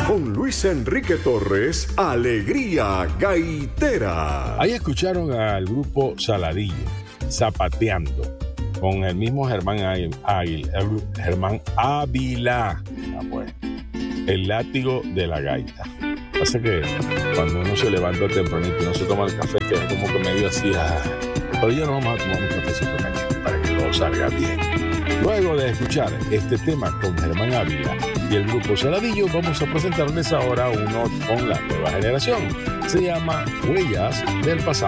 con Luis Enrique Torres, Alegría Gaitera. Ahí escucharon al grupo Saladillo, Zapateando, con el mismo Germán Ávila, pues, el látigo de la gaita. Pasa que cuando uno se levanta tempranito y no se toma el café, queda como que medio así. Pero ya no vamos a tomar un cafecito caliente para que todo salga bien. Luego de escuchar este tema con Germán Ávila y el grupo Saladillo, vamos a presentarles ahora uno con la nueva generación. Se llama Huellas del Pasado.